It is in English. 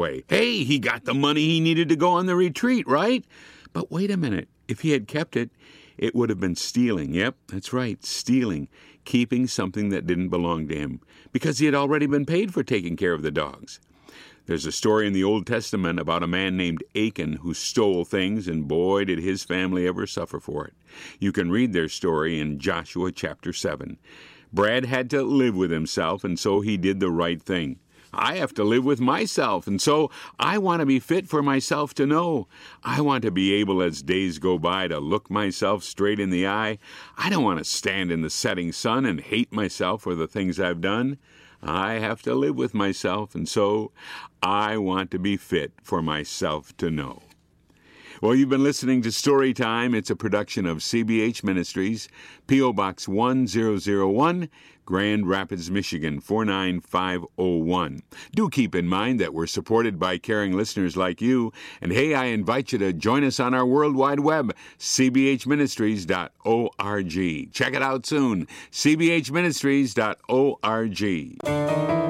way. Hey, he got the money he needed to go on the retreat, right? But wait a minute. If he had kept it, it would have been stealing. Yep, that's right, stealing. Keeping something that didn't belong to him, because he had already been paid for taking care of the dogs. There's a story in the Old Testament about a man named Achan who stole things, and boy, did his family ever suffer for it. You can read their story in Joshua chapter 7. Brad had to live with himself, and so he did the right thing. I have to live with myself, and so I want to be fit for myself to know. I want to be able, as days go by, to look myself straight in the eye. I don't want to stand in the setting sun and hate myself for the things I've done. I have to live with myself, and so I want to be fit for myself to know. Well, you've been listening to Storytime. It's a production of CBH Ministries, P.O. Box 1001, Grand Rapids, Michigan, 49501. Do keep in mind that we're supported by caring listeners like you. And hey, I invite you to join us on our World Wide Web, cbhministries.org. Check it out soon, cbhministries.org.